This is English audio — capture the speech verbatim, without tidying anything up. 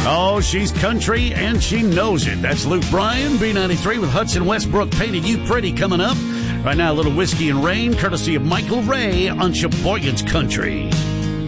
Oh, she's country, and she knows it. That's Luke Bryan, B ninety-three with Hudson Westbrook, Painted You Pretty, coming up. Right now, a little Whiskey and Rain, courtesy of Michael Ray on Sheboygan's Country.